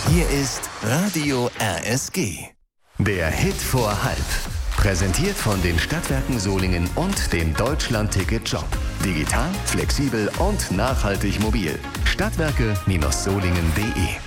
Hier ist Radio RSG. Der Hit vor halb. Präsentiert von den Stadtwerken Solingen und dem Deutschland-Ticket-Job. Digital, flexibel und nachhaltig mobil. Stadtwerke-solingen.de